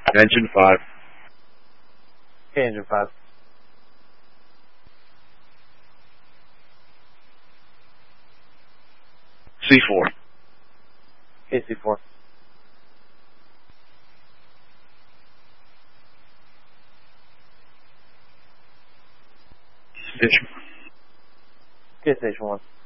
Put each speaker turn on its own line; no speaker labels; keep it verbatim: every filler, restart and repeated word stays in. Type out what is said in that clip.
Engine five.
Okay, engine five.
C four.
Okay, C four.
Station.
Okay, station one.